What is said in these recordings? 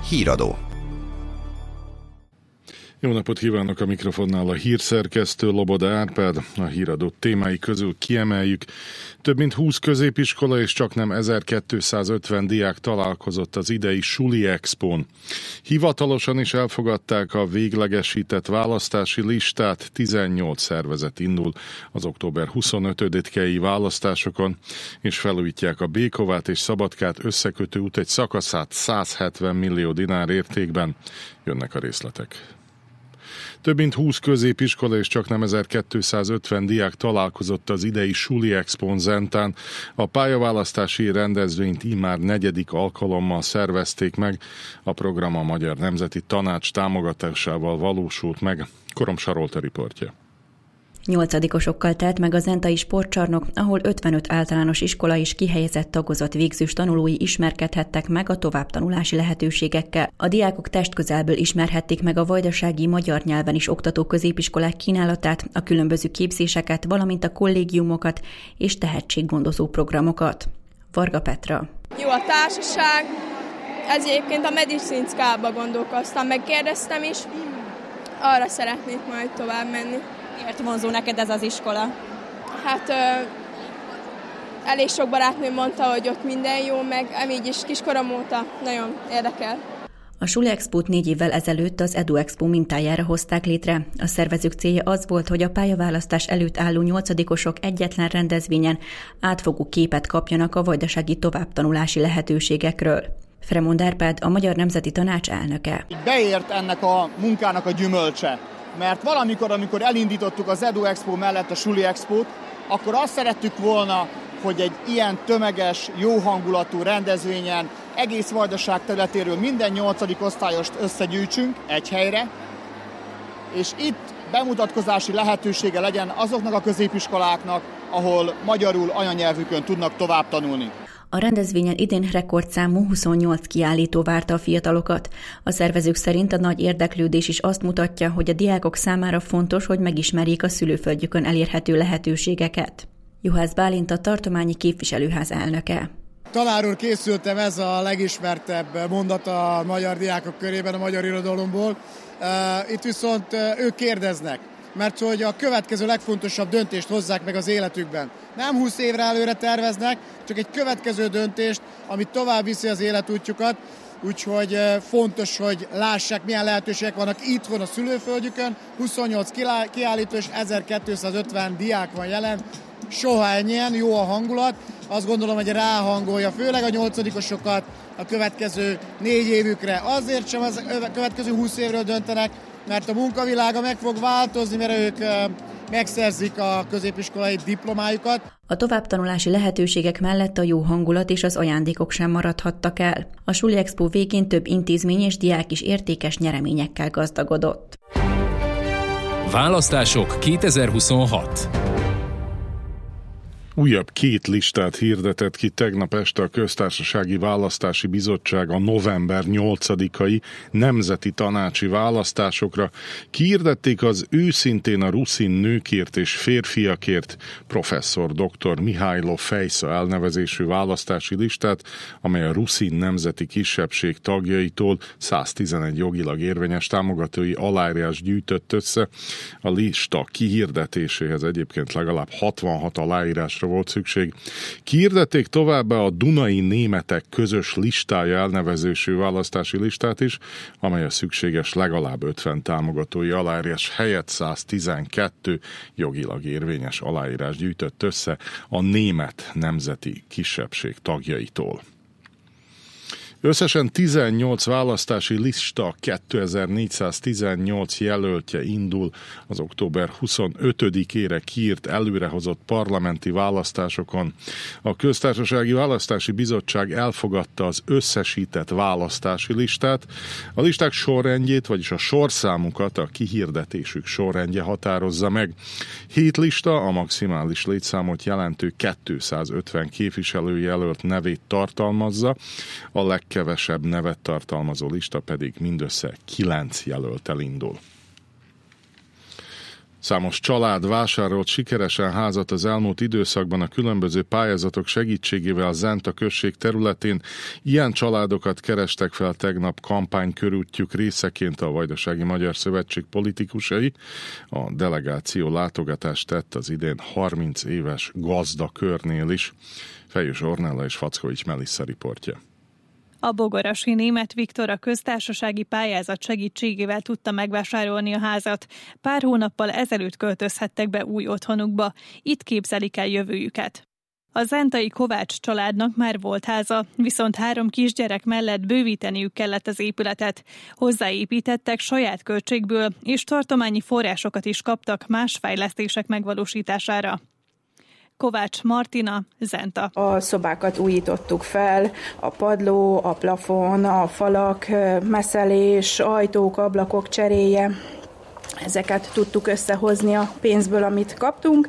Híradó. Jó napot kívánok, a mikrofonnál a hírszerkesztő Loboda Árpád. A Híradó témái közül kiemeljük: több mint 20 középiskola és csaknem 1250 diák találkozott az idei Suli Expón. Hivatalosan is elfogadták a véglegesített választási listát, 18 szervezet indul az október 25-i választásokon, és felújítják a Békovát és Szabadkát összekötő út egy szakaszát 170 millió dinár értékben. Jönnek a részletek. Több mint 20 középiskola és csaknem 1250 diák találkozott az idei Suli Expón Zentán. A pályaválasztási rendezvényt immár 4. alkalommal szervezték meg. A program a Magyar Nemzeti Tanács támogatásával valósult meg. Korom Sarolta riportja. 8-osokkal telt meg a zentai sportcsarnok, ahol 55 általános iskola és kihelyezett tagozott végzős tanulói ismerkedhettek meg a továbbtanulási lehetőségekkel. A diákok testközelből ismerhették meg a vajdasági magyar nyelven is oktató középiskolák kínálatát, a különböző képzéseket, valamint a kollégiumokat és tehetséggondozó programokat. Varga Petra. Jó a társaság, ez egyébként a Medicinskába gondolkoztam, megkérdeztem is, arra szeretnék majd tovább menni. Miért vonzó neked ez az iskola? Hát elég sok barátnőm mondta, hogy ott minden jó, meg így is kiskorom óta nagyon érdekel. A Suli Expót 4 évvel ezelőtt az Edu Expo mintájára hozták létre. A szervezők célja az volt, hogy a pályaválasztás előtt álló 8-osok egyetlen rendezvényen átfogó képet kapjanak a vajdasági továbbtanulási lehetőségekről. Fremond Árpád, a Magyar Nemzeti Tanács elnöke. Beért ennek a munkának a gyümölcse. Mert valamikor, amikor elindítottuk az Edu Expo mellett a Suli Expót, akkor azt szerettük volna, hogy egy ilyen tömeges, jó hangulatú rendezvényen egész Vajdaság területéről minden 8. osztályost összegyűjtsünk egy helyre, és itt bemutatkozási lehetősége legyen azoknak a középiskoláknak, ahol magyarul anyanyelvükön tudnak tovább tanulni. A rendezvényen idén rekordszámú 28 kiállító várta a fiatalokat. A szervezők szerint a nagy érdeklődés is azt mutatja, hogy a diákok számára fontos, hogy megismerjék a szülőföldjükön elérhető lehetőségeket. Juhász Bálint, a tartományi képviselőház elnöke. Tanárul készültem, ez a legismertebb mondat a magyar diákok körében, a magyar irodalomból. Itt viszont ők kérdeznek, mert hogy a következő legfontosabb döntést hozzák meg az életükben. Nem 20 évre előre terveznek, csak egy következő döntést, amit tovább viszi az életútjukat, úgyhogy fontos, hogy lássák, milyen lehetőségek vannak itthon a szülőföldjükön. 28 kiállító és 1250 diák van jelen, soha ennyien, jó a hangulat. Azt gondolom, hogy ráhangolja főleg a 8-osokat a következő 4 évükre. Azért sem az következő 20 évről döntenek, mert a munkavilága meg fog változni, mert ők megszerzik a középiskolai diplomájukat. A továbbtanulási lehetőségek mellett a jó hangulat és az ajándékok sem maradhattak el. A Suli Expo végén több intézmény és diák is értékes nyereményekkel gazdagodott. Választások 2026. Újabb 2 listát hirdetett ki tegnap este a Köztársasági Választási Bizottság a november 8-ai nemzeti tanácsi választásokra. Kihirdették az őszintén a ruszin nőkért és férfiakért professzor dr. Mihály Fejsza elnevezésű választási listát, amely a ruszin nemzeti kisebbség tagjaitól 111 jogilag érvényes támogatói aláírás gyűjtött össze. A lista kihirdetéséhez egyébként legalább 66 aláírásra volt szükség. Kihirdették továbbá a Dunai Németek közös listája elnevezésű választási listát is, amely a szükséges legalább 50 támogatói aláírás helyett 112 jogilag érvényes aláírás gyűjtött össze a német nemzeti kisebbség tagjaitól. Összesen 18 választási lista 2418 jelöltje indul az október 25-ére kiírt előrehozott parlamenti választásokon. A Köztársasági Választási Bizottság elfogadta az összesített választási listát. A listák sorrendjét, vagyis a sorszámukat a kihirdetésük sorrendje határozza meg. 7 lista a maximális létszámot jelentő 250 képviselőjelölt nevét tartalmazza, a legkevesebb nevet tartalmazó lista pedig mindössze 9 jelölttel indul. Számos család vásárolt sikeresen házat az elmúlt időszakban a különböző pályázatok segítségével a Zenta község területén. Ilyen családokat kerestek fel tegnap kampánykörútjük részeként a Vajdasági Magyar Szövetség politikusai. A delegáció látogatást tett az idén 30 éves gazdakörnél is. Fejős Ornella és Fackovics Melissa riportja. A bogorasi Németh Viktor a köztársasági pályázat segítségével tudta megvásárolni a házat. Pár hónappal ezelőtt költözhettek be új otthonukba. Itt képzelik el jövőjüket. A zentai Kovács családnak már volt háza, viszont 3 kisgyerek mellett bővíteniük kellett az épületet. Hozzáépítettek saját költségből, és tartományi forrásokat is kaptak más fejlesztések megvalósítására. Kovács Martina, Zenta. A szobákat újítottuk fel, a padló, a plafon, a falak, messzelés, ajtók, ablakok cseréje. Ezeket tudtuk összehozni a pénzből, amit kaptunk.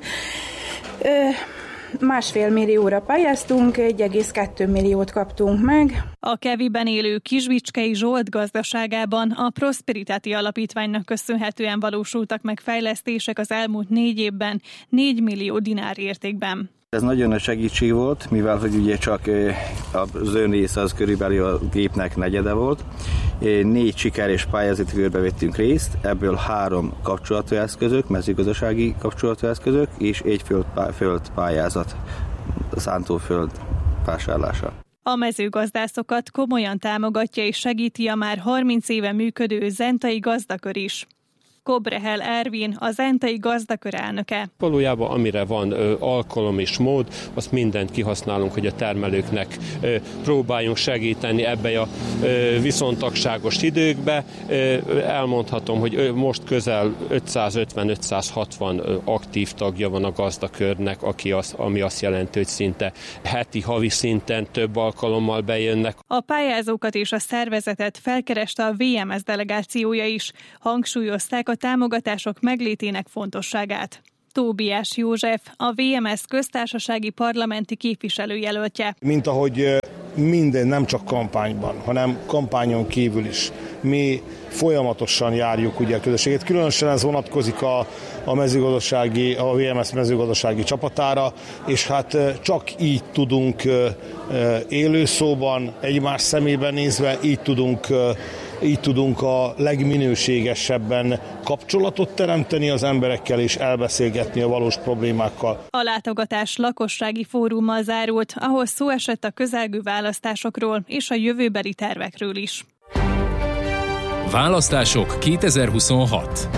1,5 millióra pályáztunk, 1,2 milliót kaptunk meg. A Keviben élő Kisbicskei Zsolt gazdaságában a Prosperitáti Alapítványnak köszönhetően valósultak meg fejlesztések az elmúlt 4 évben 4 millió dinár értékben. Ez nagyon nagy segítség volt, mivel hogy ugye csak az önrésze az körülbelül a gépnek negyede volt. 4 siker és pályázati körbe vettünk részt, ebből 3 kapcsolatú eszközök, mezőgazdasági kapcsolatú eszközök, és 1 földpályázat, szántóföld vásárlása. A mezőgazdászokat komolyan támogatja és segíti a már 30 éve működő zentai gazdakör is. Kobrehel Ervin, a zentai gazdakör elnöke. Valójában amire van alkalom és mód, azt mindent kihasználunk, hogy a termelőknek próbáljunk segíteni ebbe a viszontagságos időkbe. Elmondhatom, hogy most közel 550-560 aktív tagja van a gazdakörnek, ami azt jelenti, hogy szinte heti, havi szinten több alkalommal bejönnek. A pályázókat és a szervezetet felkereste a VMS delegációja is. Hangsúlyozták a támogatások meglétének fontosságát. Tóbiás József, a VMS köztársasági parlamenti képviselőjelöltje. Mint ahogy minden, nem csak kampányban, hanem kampányon kívül is. Mi folyamatosan járjuk ugye a közösséget. Különösen ez vonatkozik a VMS mezőgazdasági csapatára, és hát csak így tudunk élő szóban, egymás szemében nézve, így tudunk a legminőségesebben kapcsolatot teremteni az emberekkel és elbeszélgetni a valós problémákkal. A látogatás lakossági fórummal zárult, ahol szó esett a közelgő választásokról és a jövőbeli tervekről is. Választások 2026.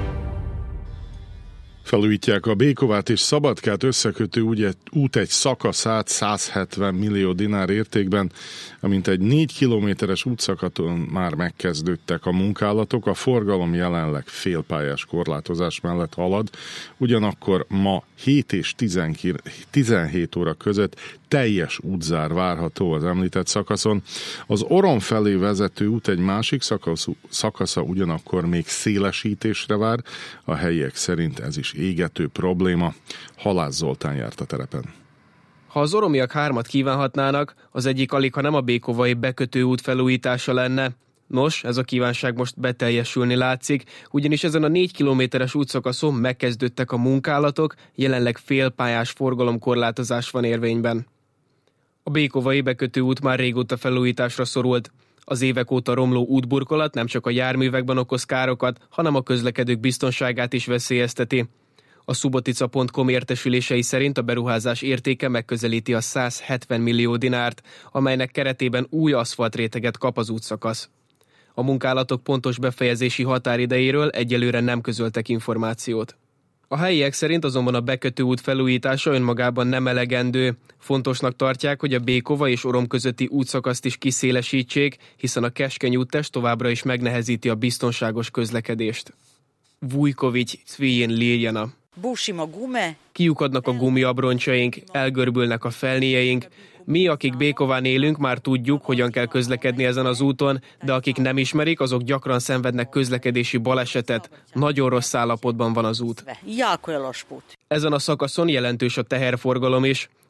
Felújítják a Békovát és Szabadkát összekötő út egy szakaszát 170 millió dinár értékben, amint egy 4 kilométeres útszakaszon már megkezdődtek a munkálatok, a forgalom jelenleg félpályás korlátozás mellett halad, ugyanakkor ma 7 és 17 óra között teljes útzár várható az említett szakaszon. Az Oron felé vezető út egy másik szakasza ugyanakkor még szélesítésre vár, a helyiek szerint ez is égető probléma. Halász Zoltán járt a terepen. Ha az oromiak 3-at kívánhatnának, az egyik alig, ha nem a békovai bekötő út felújítása lenne. Nos, ez a kívánság most beteljesülni látszik, ugyanis ezen a 4 kilométeres útszakaszon megkezdődtek a munkálatok, jelenleg félpályás forgalomkorlátozás van érvényben. A békovai bekötő út már régóta felújításra szorult. Az évek óta romló útburkolat nem csak a járművekben okoz károkat, hanem a közlekedők biztonságát is veszélyezteti. A Subotica.com értesülései szerint a beruházás értéke megközelíti a 170 millió dinárt, amelynek keretében új aszfaltréteget kap az útszakasz. A munkálatok pontos befejezési határidejéről egyelőre nem közöltek információt. A helyiek szerint azonban a bekötő út felújítása önmagában nem elegendő. Fontosnak tartják, hogy a Békova és Orom közötti útszakaszt is kiszélesítsék, hiszen a keskeny úttest továbbra is megnehezíti a biztonságos közlekedést. Vujkovics Cvijén Liljana. Kiukadnak a gumiabroncsaink, elgörbülnek a felnéjeink. Mi, akik Békován élünk, már tudjuk, hogyan kell közlekedni ezen az úton, de akik nem ismerik, azok gyakran szenvednek közlekedési balesetet. Nagyon rossz állapotban van az út. Ezen a szakaszon jelentős a teherforgalom is.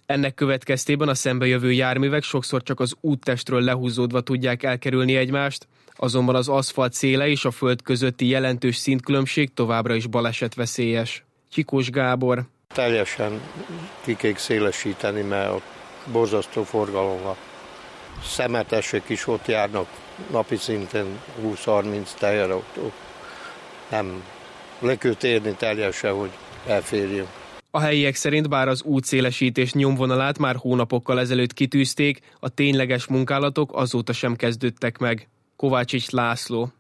Ennek következtében a szembejövő járművek sokszor csak az úttestről lehúzódva tudják elkerülni egymást, azonban az aszfalt széle és a föld közötti jelentős színtkülönbség továbbra is balesetveszélyes. Csikós Gábor. Teljesen ki kell szélesíteni, mert ott borzasztó forgalom van. Szemetesek is ott járnak napi szinten 20-30 teherautók. Nem le kell térni teljesen, hogy elférjünk. A helyiek szerint bár az útszélesítés nyomvonalát már hónapokkal ezelőtt kitűzték, a tényleges munkálatok azóta sem kezdődtek meg. Kovácsics László.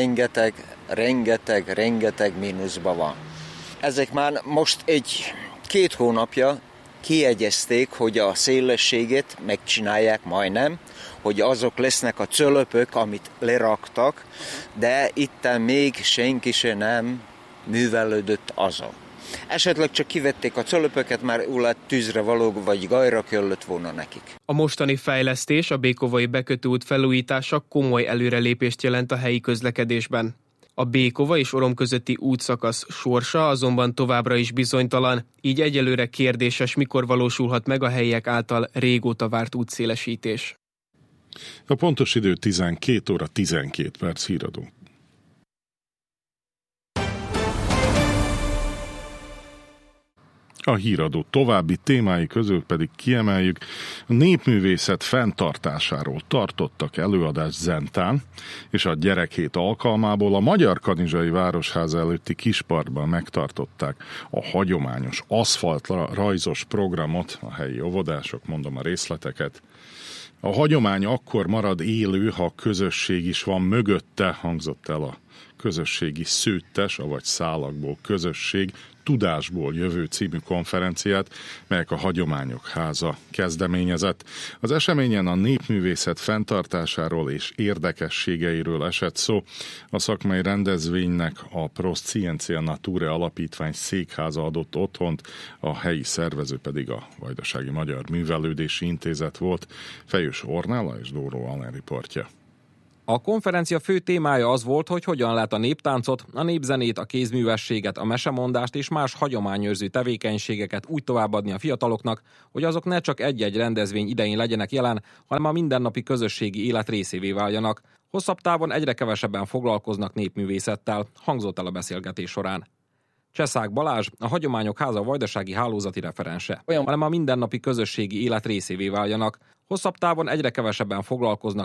Rengeteg mínuszban van. Ezek már most 1-2 hónapja kiegyezték, hogy a szélességet megcsinálják majdnem, hogy azok lesznek a cölöpök, amit leraktak, de itten még senki se nem művelődött azon. Esetleg csak kivették a cölöpöket, már ulat tűzre való vagy gajra kellett volna nekik. A mostani fejlesztés, a Békovai bekötőút felújítása komoly előrelépést jelent a helyi közlekedésben. A Békova és Orom közötti útszakasz sorsa azonban továbbra is bizonytalan, így egyelőre kérdéses, mikor valósulhat meg a helyiek által régóta várt útszélesítés. A pontos idő 12 óra 12 perc, híradó. A híradó további témái közül pedig kiemeljük, a népművészet fenntartásáról tartottak előadást Zentán, és a gyerekhét alkalmából a Magyar Kanizsai Városháza előtti Kisparkban megtartották a hagyományos aszfaltra rajzos programot, a helyi óvodások, mondom a részleteket. A hagyomány akkor marad élő, ha a közösség is van mögötte, hangzott el a közösségi szőttes, avagy szálakból közösség, tudásból jövő című konferenciát, melyek a Hagyományok Háza kezdeményezett. Az eseményen a népművészet fenntartásáról és érdekességeiről esett szó. A szakmai rendezvénynek a Proscientia Naturae Alapítvány székháza adott otthont, a helyi szervező pedig a Vajdasági Magyar Művelődési Intézet volt. Fejős Ornella és Dóró Allen riportja. A konferencia fő témája az volt, hogy hogyan lehet a néptáncot, a népzenét, a kézművességet, a mesemondást és más hagyományőrző tevékenységeket úgy továbbadni a fiataloknak, hogy azok ne csak egy-egy rendezvény idején legyenek jelen, hanem a mindennapi közösségi élet részévé váljanak. Hosszabb távon egyre kevesebben foglalkoznak népművészettel, hangzott el a beszélgetés során. Cseszák Balázs, a Hagyományok Háza vajdasági hálózati referense, hanem a mindennapi közösségi élet részévé váljanak. Hosszabb távon egyre kevesebben foglalkoznak